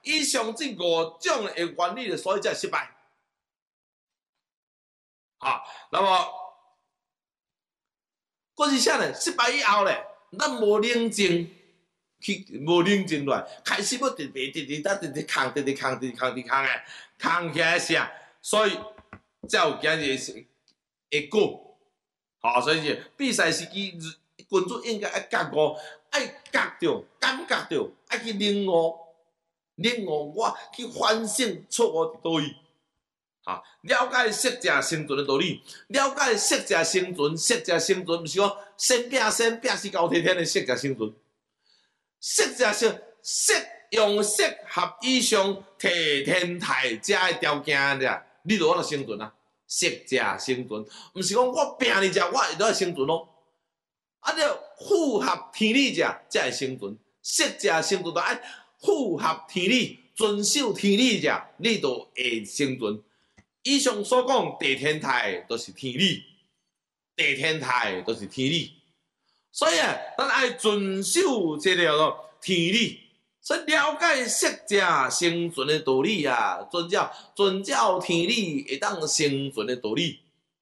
以上这5种的原理，所以才失败。那么，佫是啥呢？失败以后咧，咱无冷静，无冷静落来，开始要直扛诶，扛起来啥？所以才有今日的果。所以是比赛时机，君主应该爱觉悟，爱觉着、感觉着，爱去领悟我去反省错误伫倒位。了解适者生存的道理，了解适者生存，适者生存，毋是讲先拼死高天天的适者生存。适者用适合以上摕天台遮的条件俩，你就生存啊。适者生存，毋是讲我拼你食，我会生存咯。你符合天理者才会生存，适者生存就爱符合天理，遵守天理者，你就会生存。以上所讲地天台都是天理，地天台都是天理，所以咱爱遵守这个天理，所以了解适者生存的道理遵照天理会当生存的道理。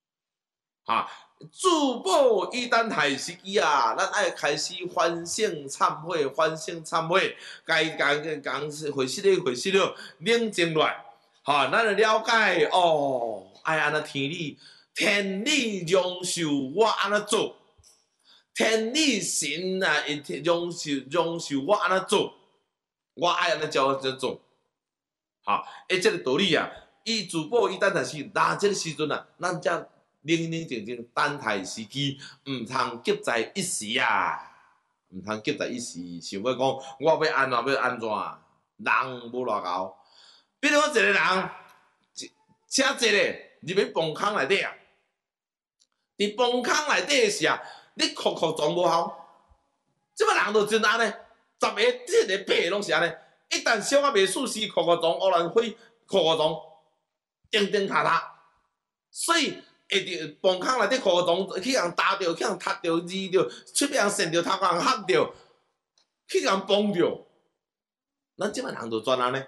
自保以等待时机咱爱开始反省忏悔，该回息了，冷静落来。咱就了解爱安怎天理容受我安怎做，天理神会容受我安怎做，我爱安怎照做。这个道理以自保以等待时，这个时阵咱才冷静等待时机，毋通急在一时毋通急在一时，想要讲我要安怎，人无偌厚。比如讲一个人，车坐咧入去崩坑内底伫崩坑内底时你撞无效。即摆人就真安尼，10个、7个、8个拢是安尼。一旦小可袂死尸，撞，乌兰灰，撞，叮塔，所以会伫崩坑内底撞，去人打着，去人踢着、移着，出边人扇着，头壳人合着，去人崩着。咱即摆人就专安尼。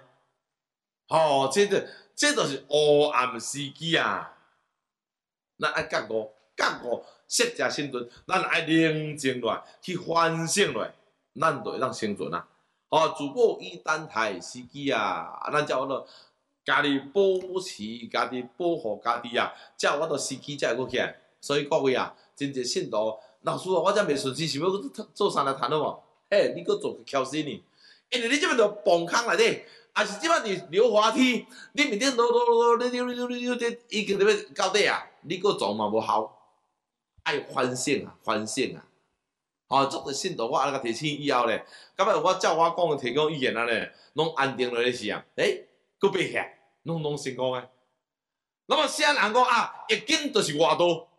这就是黑暗时机咱爱觉悟适者生存，咱爱冷静落来，去反省落来，咱就会当生存自保以等待时机咱才有法度家己保持家己，保护家己才有法度时机才会过起来。所以各位真侪信徒，老师我才袂顺时，想要做三来谈好无？你搁做翘死呢？因为你即摆着崩坑内底。是即摆伫溜滑梯，你面顶溜，已经要到底你搁撞嘛无效，爱反省足个信徒我安尼甲提醒以后咧，到尾我照我讲的提供意见咧，拢安定落咧是搁爬起来，拢成功诶。那么啥人讲易经就是外道，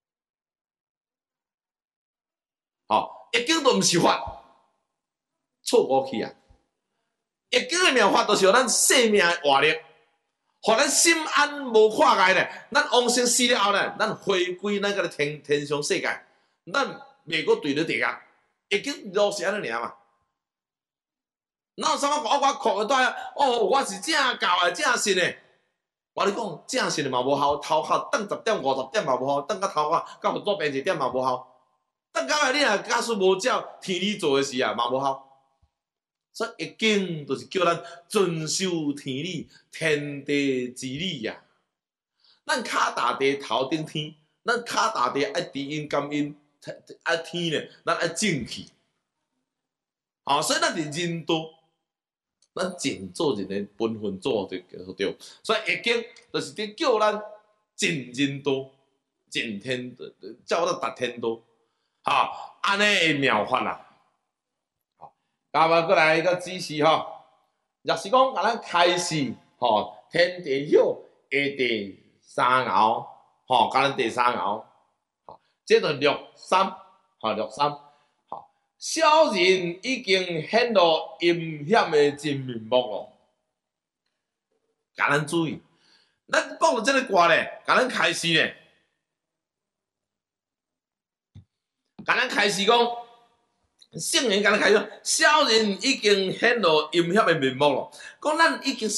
易经都毋是法，错误去易经的妙法，就是予咱生命的活力，互咱心安无跨界咧。咱往生死了后咧，咱回归咱个天上世界，咱袂搁对咧地狱。易经就是安尼尔嘛。哪有啥物我哭倒我是正教的正信的。我咧讲正信的嘛无效，头壳等10点50点嘛无效，等到头壳到左边1点嘛无效，等到尾你若假使无照天理做的事嘛无效。所以易经就是叫咱遵守天理、天地之理咱脚踏伫头顶天，咱脚踏伫爱知音感应，天咧，咱爱正气。所以咱是人道，咱尽做人的本分做对。所以易经就是伫叫咱尽人道、尽天道，才有法度达天道。安尼的妙法加埋过来个指示若是讲甲咱开示天地晓下第三爻甲咱第三爻这就六三小人已经显露阴险的真面目咯，甲咱注意，咱讲到这个卦咧，甲咱开示咧，甲咱开示讲圣言甲咱开说，小人已经显露阴险的面目咯，讲咱已经